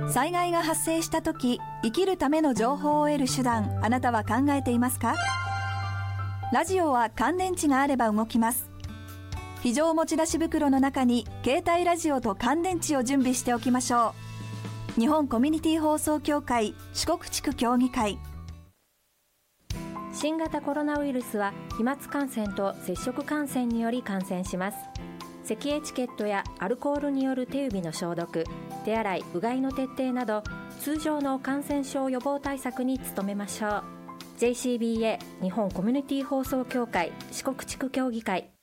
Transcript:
災害が発生した時、生きるための情報を得る手段、あなたは考えていますか？ラジオは乾電池があれば動きます。非常持ち出し袋の中に携帯ラジオと乾電池を準備しておきましょう。日本コミュニティ放送協会四国地区協議会。 新型コロナウイルスは飛沫感染と接触感染により感染します。咳エチケットやアルコールによる手指の消毒、手洗い、うがいの徹底など通常の感染症予防対策に努めましょう。 JCBA 日本コミュニティ放送協会四国地区協議会。